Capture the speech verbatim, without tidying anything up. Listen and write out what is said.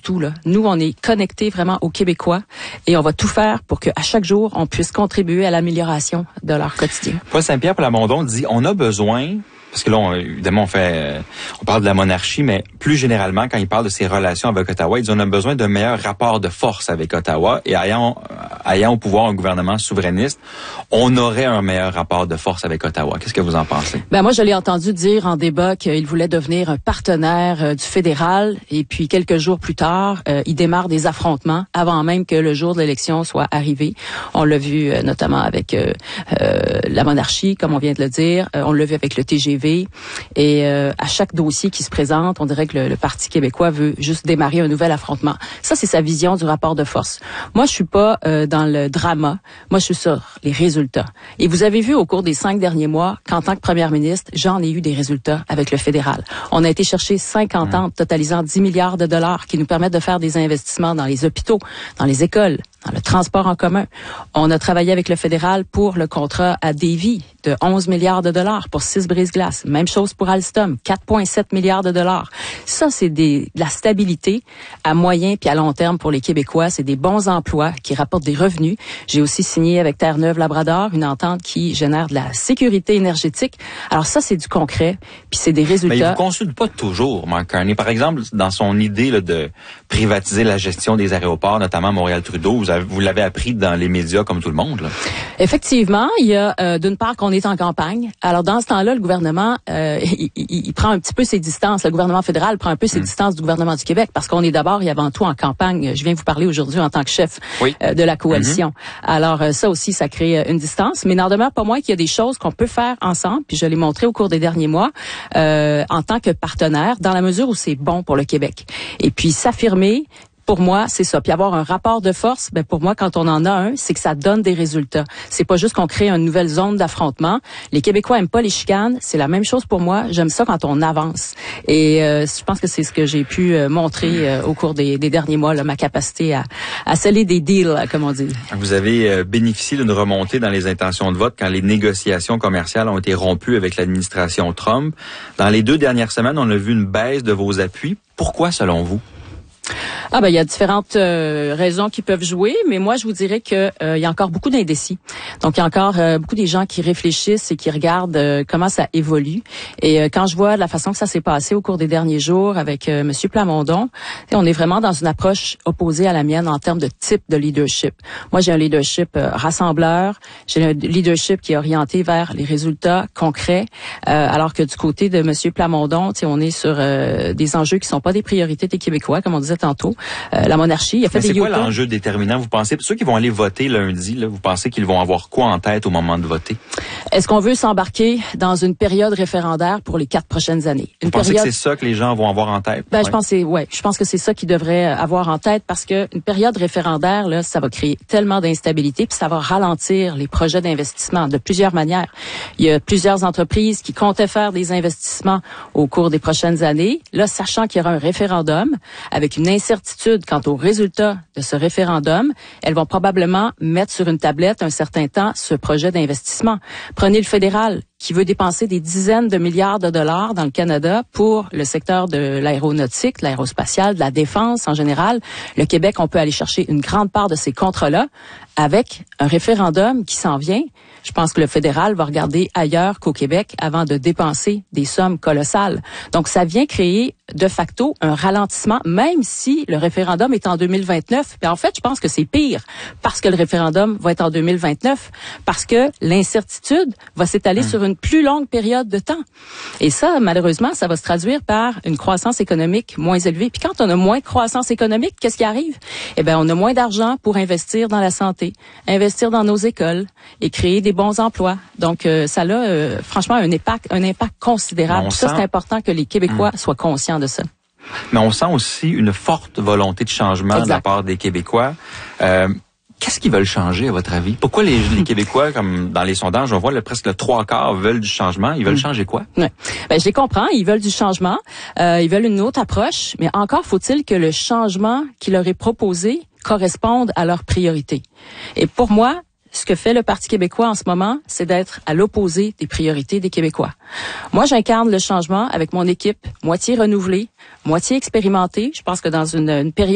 tout, là. Nous, on est connectés vraiment aux Québécois et on va tout faire pour qu'à chaque jour, on puisse contribuer à l'amélioration de leur quotidien. Paul Saint-Pierre Plamondon dit, on a besoin... Parce que là, on, évidemment, on fait, on parle de la monarchie, mais plus généralement, quand il parle de ses relations avec Ottawa, il dit on a besoin d'un meilleur rapport de force avec Ottawa. Et ayant, ayant au pouvoir un gouvernement souverainiste, on aurait un meilleur rapport de force avec Ottawa. Qu'est-ce que vous en pensez? Ben moi, je l'ai entendu dire en débat qu'il voulait devenir un partenaire euh, du fédéral. Et puis, quelques jours plus tard, euh, il démarre des affrontements avant même que le jour de l'élection soit arrivé. On l'a vu euh, notamment avec euh, euh, la monarchie, comme on vient de le dire. Euh, on l'a vu avec le T G V. Et euh, à chaque dossier qui se présente, on dirait que le, le Parti québécois veut juste démarrer un nouvel affrontement. Ça, c'est sa vision du rapport de force. Moi, je suis pas euh, dans le drama. Moi, je suis sur les résultats. Et vous avez vu au cours des cinq derniers mois qu'en tant que première ministre, j'en ai eu des résultats avec le fédéral. On a été chercher cinquante ans, totalisant dix milliards de dollars qui nous permettent de faire des investissements dans les hôpitaux, dans les écoles, dans le transport en commun. On a travaillé avec le fédéral pour le contrat à Davie de onze milliards de dollars pour six brise-glaces. Même chose pour Alstom, quatre virgule sept milliards de dollars. Ça, c'est des, de la stabilité à moyen puis à long terme pour les Québécois. C'est des bons emplois qui rapportent des revenus. J'ai aussi signé avec Terre-Neuve-Labrador une entente qui génère de la sécurité énergétique. Alors ça, c'est du concret puis c'est des résultats. Mais il vous consulte pas toujours, Mark Carney. Par exemple, dans son idée là, de privatiser la gestion des aéroports, notamment Montréal-Trudeau, vous, avez, vous l'avez appris dans les médias comme tout le monde, là. Effectivement, il y a euh, d'une part qu'on est en campagne. Alors dans ce temps-là, le gouvernement, euh, il, il, il prend un petit peu ses distances. Le gouvernement fédéral prend un peu ses mmh. distances du gouvernement du Québec parce qu'on est d'abord et avant tout en campagne. Je viens vous parler aujourd'hui en tant que chef oui. euh, de la coalition. Mmh. Alors euh, ça aussi, ça crée une distance. Mais n'en demeure pas moins qu'il y a des choses qu'on peut faire ensemble. Puis je l'ai montré au cours des derniers mois euh, en tant que partenaire, dans la mesure où c'est bon pour le Québec. Et puis s'affirmer. Pour moi, c'est ça. Puis avoir un rapport de force, ben pour moi, quand on en a un, c'est que ça donne des résultats. C'est pas juste qu'on crée une nouvelle zone d'affrontement. Les Québécois aiment pas les chicanes. C'est la même chose pour moi. J'aime ça quand on avance. Et euh, je pense que c'est ce que j'ai pu euh, montrer euh, au cours des, des derniers mois, là, ma capacité à, à sceller des deals, là, comme on dit. Vous avez euh, bénéficié d'une remontée dans les intentions de vote quand les négociations commerciales ont été rompues avec l'administration Trump. Dans les deux dernières semaines, on a vu une baisse de vos appuis. Pourquoi, selon vous? Ah ben il y a différentes euh, raisons qui peuvent jouer, mais moi je vous dirais que euh, il y a encore beaucoup d'indécis. Donc il y a encore euh, beaucoup des gens qui réfléchissent et qui regardent euh, comment ça évolue. Et euh, quand je vois la façon que ça s'est passé au cours des derniers jours avec euh, Monsieur Plamondon, on est vraiment dans une approche opposée à la mienne en termes de type de leadership. Moi j'ai un leadership euh, rassembleur, j'ai un leadership qui est orienté vers les résultats concrets, euh, alors que du côté de Monsieur Plamondon, on est sur euh, des enjeux qui sont pas des priorités des Québécois, comme on disait tantôt. Euh, la monarchie, il a fait Mais des c'est quoi l'enjeu déterminant, vous pensez? Pour ceux qui vont aller voter lundi, là, vous pensez qu'ils vont avoir quoi en tête au moment de voter? Est-ce qu'on veut s'embarquer dans une période référendaire pour les quatre prochaines années? Une vous pensez période... que c'est ça que les gens vont avoir en tête? Ben, ouais. je pense que c'est, ouais, je pense que c'est ça qu'ils devraient avoir en tête parce que une période référendaire, là, ça va créer tellement d'instabilité puis ça va ralentir les projets d'investissement de plusieurs manières. Il y a plusieurs entreprises qui comptaient faire des investissements au cours des prochaines années. Là, sachant qu'il y aura un référendum avec une incertitude quant aux résultats de ce référendum, elles vont probablement mettre sur une tablette un certain temps ce projet d'investissement. Prenez le fédéral qui veut dépenser des dizaines de milliards de dollars dans le Canada pour le secteur de l'aéronautique, l'aérospatiale, de la défense en général. Le Québec, on peut aller chercher une grande part de ces contrats-là avec un référendum qui s'en vient. Je pense que le fédéral va regarder ailleurs qu'au Québec avant de dépenser des sommes colossales. Donc, ça vient créer de facto un ralentissement, même si le référendum est en deux mille vingt-neuf. Mais en fait, je pense que c'est pire parce que le référendum va être en deux mille vingt-neuf, parce que l'incertitude va s'étaler mmh. sur une plus longue période de temps. Et ça, malheureusement, ça va se traduire par une croissance économique moins élevée. Puis quand on a moins de croissance économique, qu'est-ce qui arrive? Eh bien, on a moins d'argent pour investir dans la santé, investir dans nos écoles et créer des bons emplois. Donc, euh, ça a euh, franchement un impact, un impact considérable. Ça, sent... c'est important que les Québécois mmh. soient conscients de ça. Mais on sent aussi une forte volonté de changement exact. De la part des Québécois. Euh, Qu'est-ce qu'ils veulent changer, à votre avis? Pourquoi les, les Québécois, comme dans les sondages, on voit le, presque le trois quarts veulent du changement. Ils veulent mmh. changer quoi? Ouais. Ben, je les comprends. Ils veulent du changement. Euh, ils veulent une autre approche. Mais encore faut-il que le changement qui leur est proposé corresponde à leurs priorités. Et pour moi, ce que fait le Parti québécois en ce moment, c'est d'être à l'opposé des priorités des Québécois. Moi, j'incarne le changement avec mon équipe moitié renouvelée, moitié expérimentée. Je pense que dans une, une période